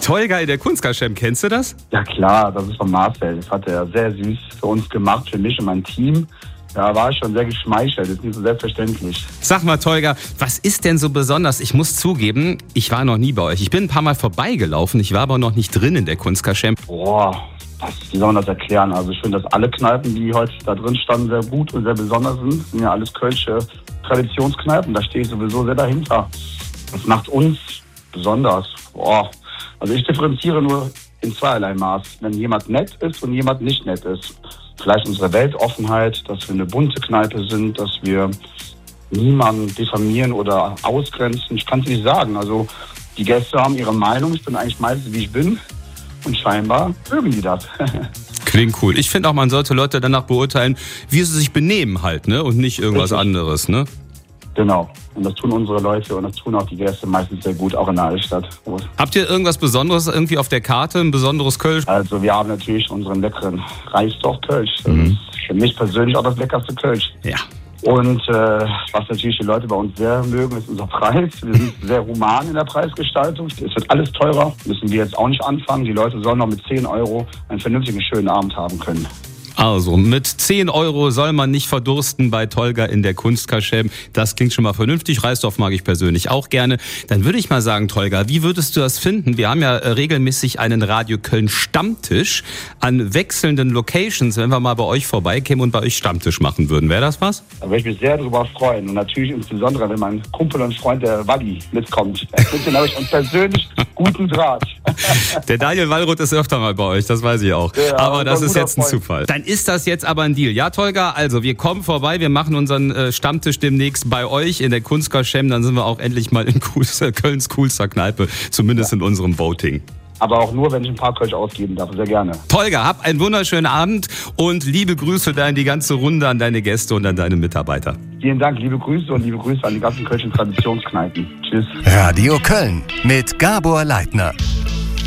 Tolga in der Kunstkaschem, kennst du das? Ja klar, das ist von Marcel. Das hat er sehr süß für uns gemacht, für mich und mein Team. Da war ich schon sehr geschmeichelt, das ist nicht so selbstverständlich. Sag mal, Tolga, was ist denn so besonders? Ich muss zugeben, ich war noch nie bei euch. Ich bin ein paar Mal vorbeigelaufen, ich war aber noch nicht drin in der Kunstkaschem. Boah, wie soll man das erklären? Also ich finde, dass alle Kneipen, die heute da drin standen, sehr gut und sehr besonders sind. Das sind ja alles kölsche Traditionskneipen, da stehe ich sowieso sehr dahinter. Das macht uns besonders. Boah. Also ich differenziere nur in zweierlei Maß. Wenn jemand nett ist und jemand nicht nett ist. Vielleicht unsere Weltoffenheit, dass wir eine bunte Kneipe sind, dass wir niemanden diffamieren oder ausgrenzen. Ich kann es nicht sagen. Also die Gäste haben ihre Meinung. Ich bin eigentlich meistens, wie ich bin. Und scheinbar mögen die das. Klingt cool. Ich finde auch, man sollte Leute danach beurteilen, wie sie sich benehmen halt, ne? Und nicht irgendwas anderes, ne? Genau. Und das tun unsere Leute und das tun auch die Gäste meistens sehr gut, auch in der Altstadt. Habt ihr irgendwas Besonderes irgendwie auf der Karte, ein besonderes Kölsch? Also wir haben natürlich unseren leckeren Reisdorf-Kölsch. Das ist für mich persönlich auch das leckerste Kölsch. Ja. Und was natürlich die Leute bei uns sehr mögen, ist unser Preis. Wir sind sehr human in der Preisgestaltung. Es wird alles teurer, müssen wir jetzt auch nicht anfangen. Die Leute sollen noch mit 10 € einen vernünftigen, schönen Abend haben können. Also, mit 10 € soll man nicht verdursten bei Tolga in der Kunstkaschem. Das klingt schon mal vernünftig. Reisdorf mag ich persönlich auch gerne. Dann würde ich mal sagen, Tolga, wie würdest du das finden? Wir haben ja regelmäßig einen Radio Köln Stammtisch an wechselnden Locations, wenn wir mal bei euch vorbeikämen und bei euch Stammtisch machen würden. Wäre das was? Da würde ich mich sehr darüber freuen. Und natürlich insbesondere, wenn mein Kumpel und Freund, der Walli, mitkommt. Mit dem habe ich einen persönlich guten Draht. Der Daniel Wallroth ist öfter mal bei euch, das weiß ich auch. Ja, aber das ist jetzt ein Zufall. Dann ist das jetzt aber ein Deal. Ja, Tolga, also wir kommen vorbei, wir machen unseren Stammtisch demnächst bei euch in der Kunstkaschem, dann sind wir auch endlich mal in Kölns coolster Kneipe, zumindest in unserem Voting. Aber auch nur, wenn ich ein paar Kölsch ausgeben darf, sehr gerne. Tolga, hab einen wunderschönen Abend und liebe Grüße da in die ganze Runde an deine Gäste und an deine Mitarbeiter. Vielen Dank, liebe Grüße und liebe Grüße an die ganzen kölschen Traditionskneipen. Tschüss. Radio Köln mit Gabor Leitner.